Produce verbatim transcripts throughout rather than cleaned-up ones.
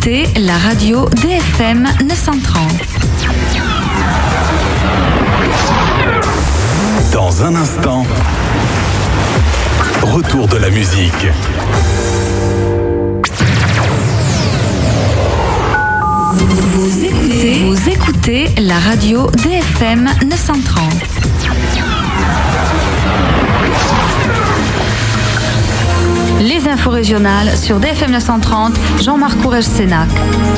écoutez la radio D F M neuf cent trente. Dans un instant, retour de la musique. Vous écoutez, vous écoutez la radio D F M neuf cent trente. Les infos régionales sur D F M neuf cent trente, Jean-Marc Courrèges-Sénac.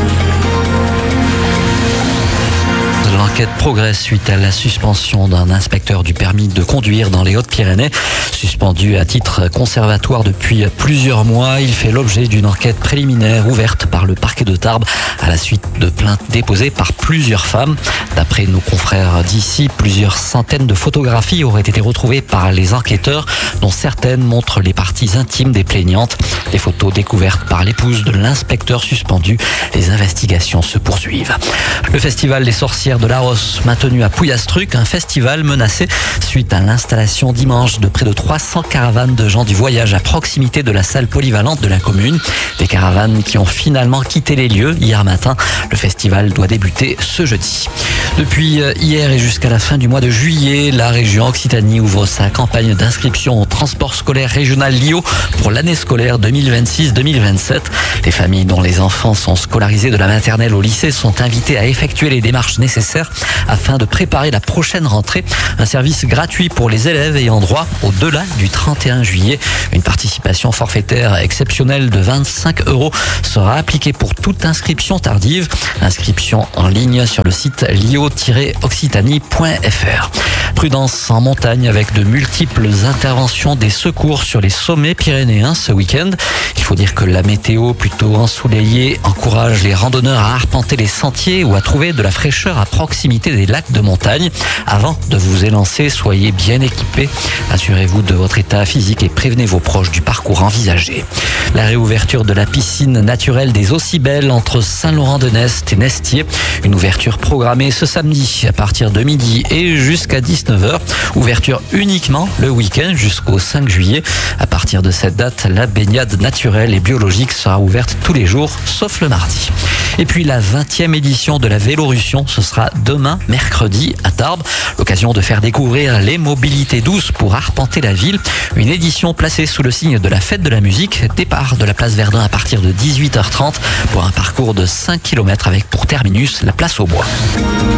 L'enquête progresse suite à la suspension d'un inspecteur du permis de conduire dans les Hautes-Pyrénées. Suspendu à titre conservatoire depuis plusieurs mois, il fait l'objet d'une enquête préliminaire ouverte par le parquet de Tarbes à la suite de plaintes déposées par plusieurs femmes. D'après nos confrères d'ici, plusieurs centaines de photographies auraient été retrouvées par les enquêteurs, dont certaines montrent les parties intimes des plaignantes. Des photos découvertes par l'épouse de l'inspecteur suspendu. Les investigations se poursuivent. Le festival des sorcières de Larros, maintenu à Pouillastruc, un festival menacé suite à l'installation dimanche de près de trois cents caravanes de gens du voyage à proximité de la salle polyvalente de la commune. Des caravanes qui ont finalement quitté les lieux hier matin. Le festival doit débuter ce jeudi. Depuis hier et jusqu'à la fin du mois de juillet, la région Occitanie ouvre sa campagne d'inscription au transport scolaire régional L I O pour l'année scolaire deux mille vingt-six deux mille vingt-sept. Les familles dont les enfants sont scolarisés de la maternelle au lycée sont invitées à effectuer les démarches nécessaires afin de préparer la prochaine rentrée. Un service gratuit pour les élèves ayant droit au-delà du trente et un juillet. Une participation forfaitaire exceptionnelle de vingt-cinq euros sera appliquée pour toute inscription tardive. Inscription en ligne sur le site lio tiret occitanie point f r. Prudence en montagne avec de multiples interventions des secours sur les sommets pyrénéens ce week-end. Il faut dire que la météo plutôt ensoleillée encourage les randonneurs à arpenter les sentiers ou à trouver de la fraîcheur à proximité des lacs de montagne. Avant de vous élancer, soyez bien équipés. Assurez-vous de votre état physique et prévenez vos proches du parcours envisagé. La réouverture de la piscine naturelle des Eaux-si-Belles entre Saint-Laurent-de-Nest et Nestier. Une ouverture programmée ce samedi à partir de midi et jusqu'à dix-neuf heures. Ouverture uniquement le week-end jusqu'au cinq juillet. À partir de cette date, la baignade naturelle et biologique sera ouverte tous les jours, sauf le mardi. Et puis la vingtième édition de la Vélorussion, ce sera demain, mercredi, à Tarbes. L'occasion de faire découvrir les mobilités douces pour arpenter la ville. Une édition placée sous le signe de la fête de la musique. Départ de la place Verdun à partir de dix-huit heures trente pour un parcours de cinq kilomètres avec pour terminus la place aux Bois.